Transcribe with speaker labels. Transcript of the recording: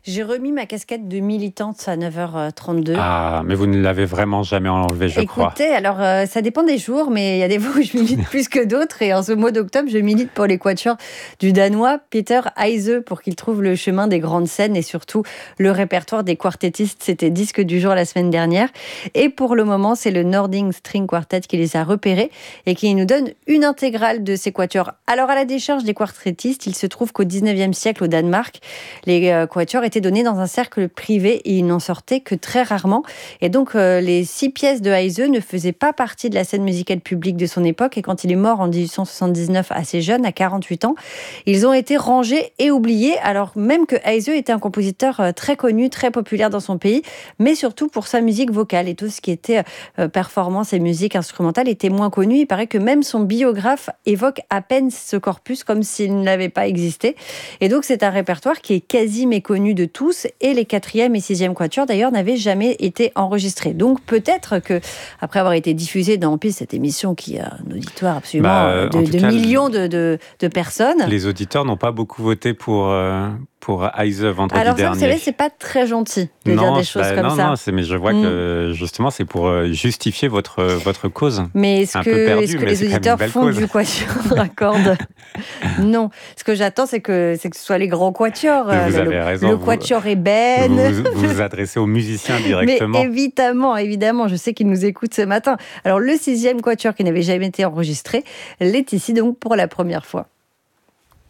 Speaker 1: J'ai remis ma casquette de militante à 9h32.
Speaker 2: Ah, mais vous ne l'avez vraiment jamais enlevée, je crois.
Speaker 1: Écoutez, alors ça dépend des jours, mais il y a des fois où je milite plus que d'autres. Et en ce mois d'octobre, je milite pour les quatuors du Danois Peter Heise pour qu'il trouve le chemin des grandes scènes et surtout le répertoire des quartettistes. C'était disque du jour la semaine dernière. Et pour le moment, c'est le Nording String Quartet qui les a repérés et qui nous donne une intégrale de ces quatuors. Alors à la décharge des quartettistes, il se trouve qu'au 19e siècle au Danemark, les quatuors étaient donnés dans un cercle privé et ils n'en sortaient que très rarement. Et donc les 6 pièces de Heise ne faisaient pas partie de la scène musicale publique de son époque. Et quand il est mort en 1879, assez jeune, à 48 ans, ils ont été rangés et oubliés. Alors même que Heise était un compositeur très connu, très populaire dans son pays, mais surtout pour sa musique vocale. Et tout ce qui était performance et musique instrumentale était moins connu. Il paraît que même son biographe évoque à peine ce corpus comme s'il n'avait pas existé. Et donc c'est un répertoire qui est quasi méconnu de tous. Et les 4e et 6e quatuors d'ailleurs n'avaient jamais été enregistrés. Donc peut-être que après avoir été diffusée dans Piste, cette émission qui a un auditoire absolument de millions de personnes.
Speaker 2: Les auditeurs n'ont pas beaucoup voté pour Heise vendredi
Speaker 1: alors,
Speaker 2: dernier.
Speaker 1: Alors vous savez, c'est pas très gentil de dire des choses comme ça.
Speaker 2: Non, mais je vois que justement c'est pour justifier votre cause.
Speaker 1: Mais est-ce que les auditeurs font du quatuor à cordes? Non. Ce que j'attends, c'est que ce soit les grands quatuors.
Speaker 2: Vous avez raison.
Speaker 1: Le quatuor ébène.
Speaker 2: Vous vous adressez aux musiciens directement.
Speaker 1: Mais évidemment, je sais qu'ils nous écoutent ce matin. Alors le 6e quatuor qui n'avait jamais été enregistré l'est ici donc pour la première fois.